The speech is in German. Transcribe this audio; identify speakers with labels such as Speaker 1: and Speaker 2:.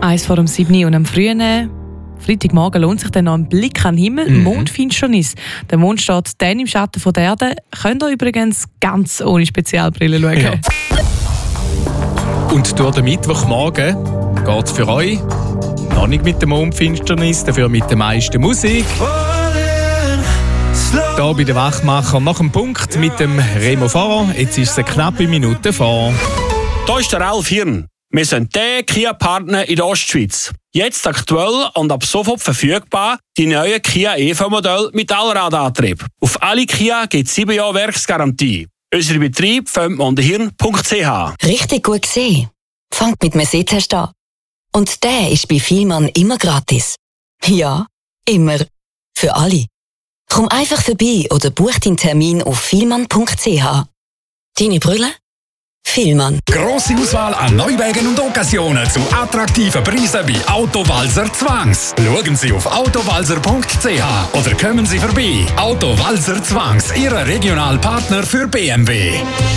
Speaker 1: 1 vor dem 7 und am frühen Freitagmorgen lohnt sich dann noch ein Blick an den Himmel. Mondfinsternis. Der Mond steht dann im Schatten von der Erde. Könnt ihr übrigens ganz ohne Spezialbrille schauen.
Speaker 2: Ja. Und durch den Mittwochmorgen geht es für euch noch nicht mit der Mondfinsternis, dafür mit der meisten Musik. Hier bei den Wachmachern nach dem Punkt mit dem Remo Fahrer. Jetzt ist es eine knappe Minute vor.
Speaker 3: Hier ist der Ralf Hirn. Wir sind der Kia-Partner in der Ostschweiz. Jetzt aktuell und ab sofort verfügbar die neuen Kia EV-Modelle mit Allradantrieb. Auf alle Kia gibt es 7 Jahre Werksgarantie. Unser Betrieb findet man unter hirn.ch.
Speaker 4: Richtig gut gesehen. Fangt mit Mercedes an. Und der ist bei Vielmann immer gratis. Ja, immer. Für alle. Komm einfach vorbei oder buch deinen Termin auf vielmann.ch. Deine Brille? Vielmann.
Speaker 5: Grosse Auswahl an Neuwagen und Occasionen zu attraktiven Preisen bei Autowalzer Zwangs. Schauen Sie auf autowalzer.ch oder kommen Sie vorbei. Autowalzer Zwangs, Ihr Regionalpartner für BMW.